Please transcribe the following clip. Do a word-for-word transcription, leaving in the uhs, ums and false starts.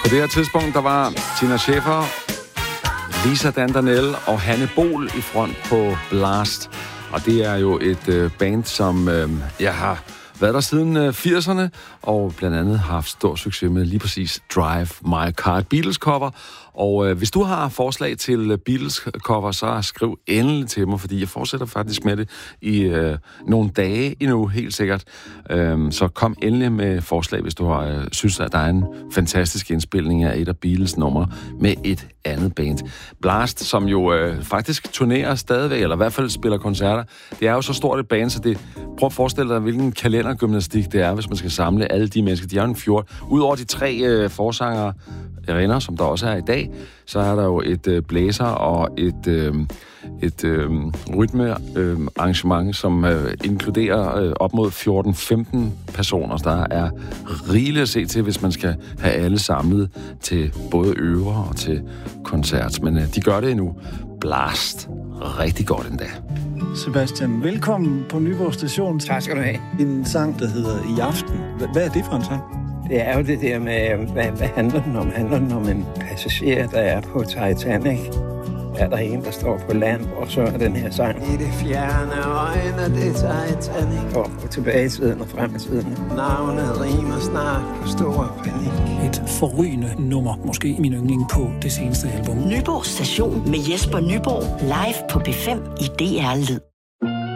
På det her tidspunkt, der var Tina Schäfer, Lisa Dandanel og Hanne Bol i front på Blast. Og det er jo et øh, band, som øh, jeg har været der siden øh, firserne, og blandt andet har haft stor succes med lige præcis Drive My Car, Beatles-cover. Og øh, hvis du har forslag til Beatles-cover, så skriv endelig til mig, fordi jeg fortsætter faktisk med det i øh, nogle dage endnu, helt sikkert. Øh, så kom endelig med forslag, hvis du har, øh, synes, at der er en fantastisk indspilning af et af Beatles numre med et andet band. Blast, som jo øh, faktisk turnerer stadigvæk, eller i hvert fald spiller koncerter. Det er jo så stort et band, så det, prøv at forestille dig, hvilken kalendergymnastik det er, hvis man skal samle alle de mennesker. De har en fjort. Udover de tre øh, forsangere, Irena, som der også er i dag, så er der jo et øh, blæser og et, øh, et øh, rytmearrangement, øh, som øh, inkluderer øh, op mod fjorten femten personer. Så der er rigeligt at se til, hvis man skal have alle samlet til både øver og til koncert. Men øh, de gør det endnu. Blast. Rigtig godt endda. Sebastian, velkommen på Nyborg Station. Tak skal du have. En sang, der hedder I Aften. Hvad er det for en sang? Det er jo det der med, hvad, hvad handler den om? Handler den om en passager, der er på Titanic? Er der en, der står på land, og så er den her sang? I det fjerne øjne, det er Titanic. Og tilbage i tiden og frem i tiden. Navnet rimer snart på stor panik. Et forrygende nummer, måske min yndling på det seneste album. Nyborg Station med Jesper Nyborg, live på B fem i D R Lyd.